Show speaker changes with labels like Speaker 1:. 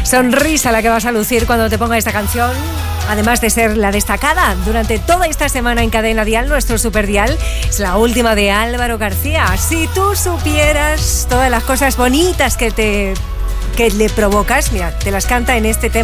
Speaker 1: Sonrisa la que vas a lucir cuando te ponga esta canción. Además de ser la destacada durante toda esta semana en Cadena Dial, nuestro superdial, es la última de Álvaro García. Si tú supieras todas las cosas bonitas que le provocas, mira, te las canta en este tema.